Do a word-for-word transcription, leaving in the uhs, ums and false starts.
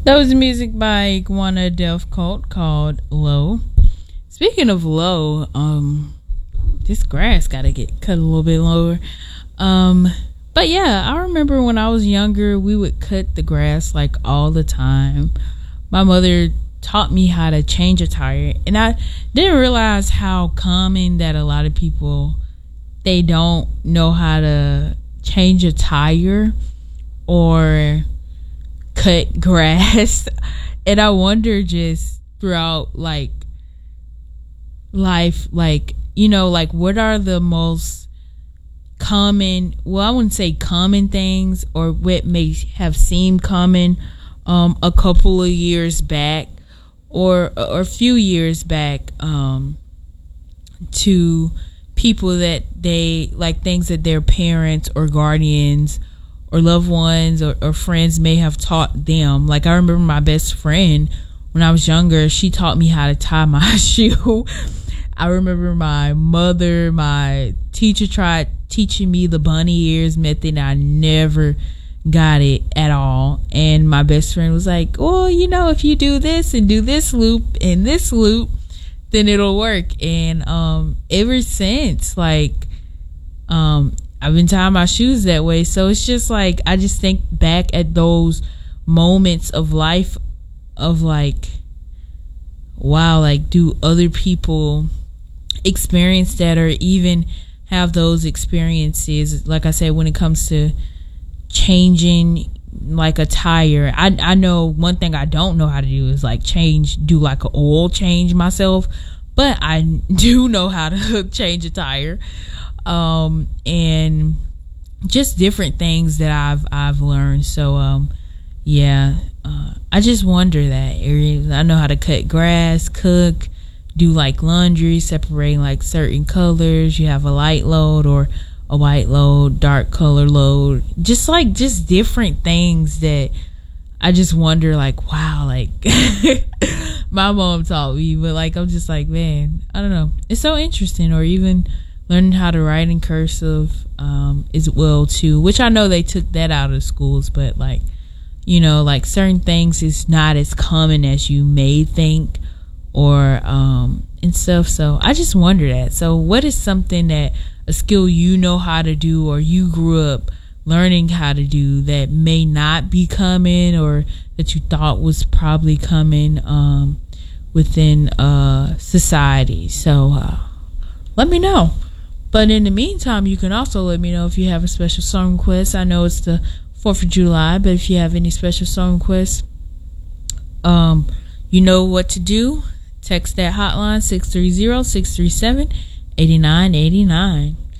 That was music by Iguana Death Cult called Low. Speaking of low, um, this grass gotta get cut a little bit lower. Um, but yeah, I remember when I was younger, we would cut the grass like all the time. My mother taught me how to change a tire, and I didn't realize how common that a lot of people, they don't know how to change a tire or cut grass. And I wonder, just throughout like life, like, you know, like what are the most common, well, I wouldn't say common things, or what may have seemed common um a couple of years back, or or a few years back, um to people that they like, things that their parents or guardians or loved ones or, or friends may have taught them. Like, I remember my best friend when I was younger, she taught me how to tie my shoe. I remember my mother, my teacher tried teaching me the bunny ears method. I never got it at all. And my best friend was like, well, you know, if you do this and do this loop and this loop, then it'll work. And um, ever since, like, um, I've been tying my shoes that way. So it's just like, I just think back at those moments of life of like, wow, like, do other people experience that, or even have those experiences? Like I said, when it comes to changing like a tire, I I know one thing I don't know how to do is like change, do like an oil change myself, but I do know how to change a tire. Um, and just different things that I've I've learned. So um, yeah, uh, I just wonder that areas. I know how to cut grass, cook, do like laundry, separating like certain colors. You have a light load or a white load, dark color load. Just like just different things that I just wonder, like, wow, like my mom taught me, but like I'm just like, man, I don't know. It's so interesting. Or even learning how to write in cursive um, as well too, which I know they took that out of schools, but like, you know, like certain things is not as common as you may think, or um, and stuff. So I just wonder that. So what is something that, a skill you know how to do, or you grew up learning how to do, that may not be coming, or that you thought was probably coming um, within uh, society? So uh, let me know. But in the meantime, you can also let me know if you have a special song request. I know it's the fourth of July, but if you have any special song requests, um, you know what to do. Text that hotline, six three zero, six three seven, eight nine eight nine.